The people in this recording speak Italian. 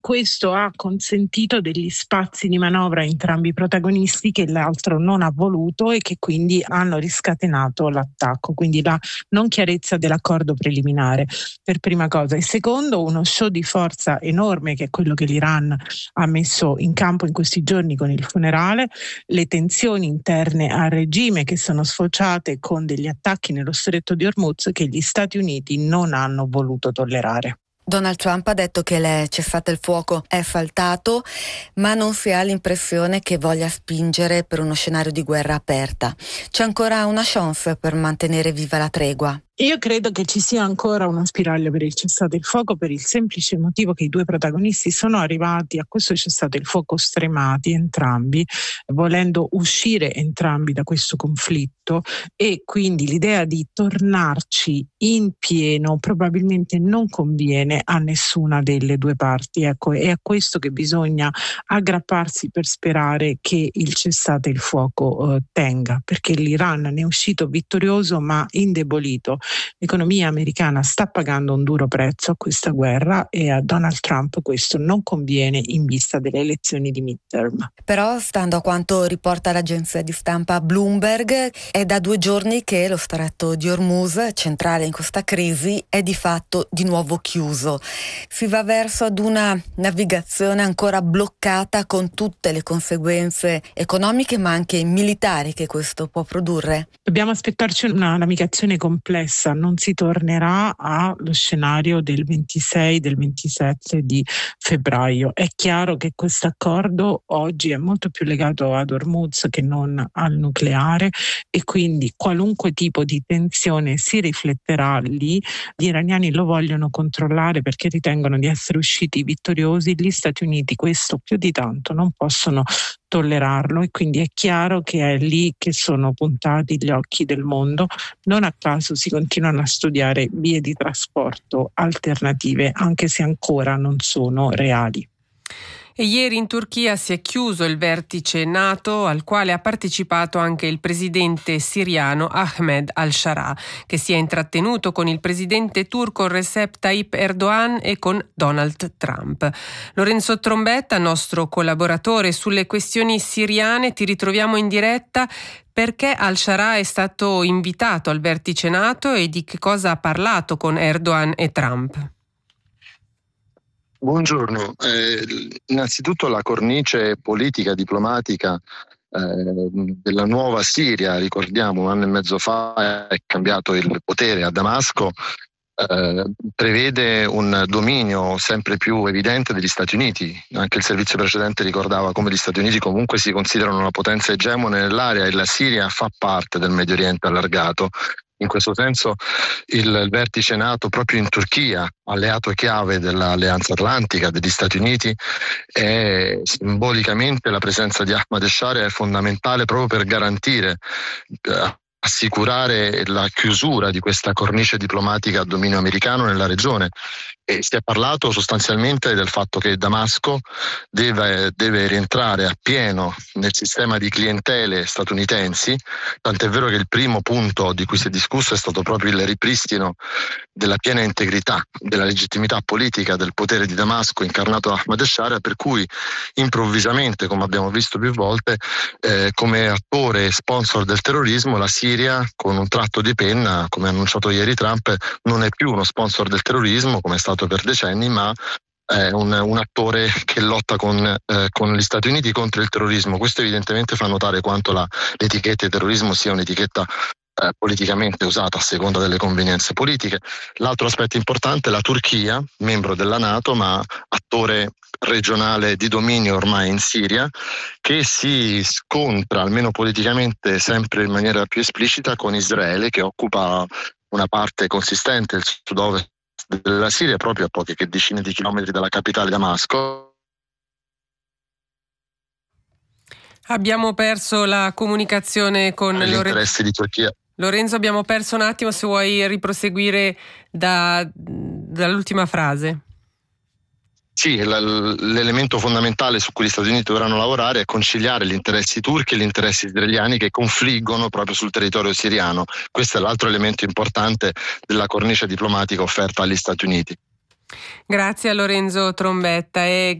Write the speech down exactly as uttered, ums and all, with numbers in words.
questo ha consentito degli spazi di manovra a entrambi i protagonisti che l'altro non ha voluto e che quindi hanno riscatenato l'attacco, quindi la non chiarezza dell'accordo preliminare per prima cosa, e secondo uno show di forza enorme che è quello che l'Iran ha messo in campo in questi giorni con il funerale, le tensioni interne al regime che sono sfociate con degli attacchi nello stretto di Hormuz che gli Stati Uniti non hanno voluto tollerare. Donald Trump ha detto che il cessate il fuoco è faltato, ma non si ha l'impressione che voglia spingere per uno scenario di guerra aperta. C'è ancora una chance per mantenere viva la tregua? Io credo che ci sia ancora uno spiraglio per il cessate il fuoco, per il semplice motivo che i due protagonisti sono arrivati a questo cessate il fuoco stremati entrambi, volendo uscire entrambi da questo conflitto, e quindi l'idea di tornarci in pieno probabilmente non conviene a nessuna delle due parti. Ecco, è a questo che bisogna aggrapparsi per sperare che il cessate il fuoco eh, tenga, perché l'Iran ne è uscito vittorioso ma indebolito. L'economia americana sta pagando un duro prezzo a questa guerra e a Donald Trump questo non conviene in vista delle elezioni di midterm. Però, stando a quanto riporta l'agenzia di stampa Bloomberg, è da due giorni che lo stretto di Hormuz, centrale in questa crisi, è di fatto di nuovo chiuso. Si va verso ad una navigazione ancora bloccata, con tutte le conseguenze economiche ma anche militari che questo può produrre. Dobbiamo aspettarci una navigazione complessa. Non si tornerà allo scenario del ventisei, del ventisette di febbraio. È chiaro che questo accordo oggi è molto più legato ad Hormuz che non al nucleare, e quindi qualunque tipo di tensione si rifletterà lì. Gli iraniani lo vogliono controllare perché ritengono di essere usciti vittoriosi. Gli Stati Uniti questo più di tanto non possono tollerarlo, e quindi è chiaro che è lì che sono puntati gli occhi del mondo. Non a caso si continuano a studiare vie di trasporto alternative, anche se ancora non sono reali. E ieri in Turchia si è chiuso il vertice NATO, al quale ha partecipato anche il presidente siriano Ahmed al-Shara, che si è intrattenuto con il presidente turco Recep Tayyip Erdogan e con Donald Trump. Lorenzo Trombetta, nostro collaboratore sulle questioni siriane, ti ritroviamo in diretta. Perché al-Shara è stato invitato al vertice NATO e di che cosa ha parlato con Erdogan e Trump? Buongiorno, eh, innanzitutto la cornice politica, diplomatica eh, della nuova Siria, ricordiamo un anno e mezzo fa è cambiato il potere a Damasco, eh, prevede un dominio sempre più evidente degli Stati Uniti. Anche il servizio precedente ricordava come gli Stati Uniti comunque si considerano una potenza egemone nell'area e la Siria fa parte del Medio Oriente allargato. In questo senso il, il vertice NATO proprio in Turchia, alleato chiave dell'Alleanza Atlantica degli Stati Uniti, è simbolicamente la presenza di Ahmad al-Shara è fondamentale proprio per garantire, eh, assicurare la chiusura di questa cornice diplomatica a dominio americano nella regione. E si è parlato sostanzialmente del fatto che Damasco deve, deve rientrare appieno nel sistema di clientele statunitensi, tant'è vero che il primo punto di cui si è discusso è stato proprio il ripristino della piena integrità, della legittimità politica del potere di Damasco incarnato da Ahmad al-Shara, per cui improvvisamente, come abbiamo visto più volte, eh, come attore e sponsor del terrorismo, la Siria, con un tratto di penna, come ha annunciato ieri Trump, non è più uno sponsor del terrorismo come è stato per decenni, ma è un, un attore che lotta con, eh, con gli Stati Uniti contro il terrorismo. Questo evidentemente fa notare quanto la, l'etichetta di terrorismo sia un'etichetta eh, politicamente usata a seconda delle convenienze politiche. L'altro aspetto importante è la Turchia, membro della NATO, ma attore regionale di dominio ormai in Siria, che si scontra, almeno politicamente, sempre in maniera più esplicita con Israele, che occupa una parte consistente del sud-ovest della Siria, proprio a poche decine di chilometri dalla capitale Damasco. Abbiamo perso la comunicazione con Lorenzo di Turchia. Lorenzo, abbiamo perso un attimo, se vuoi riproseguire da, dall'ultima frase. Sì, l'elemento fondamentale su cui gli Stati Uniti dovranno lavorare è conciliare gli interessi turchi e gli interessi israeliani che confliggono proprio sul territorio siriano. Questo è l'altro elemento importante della cornice diplomatica offerta agli Stati Uniti. Grazie a Lorenzo Trombetta e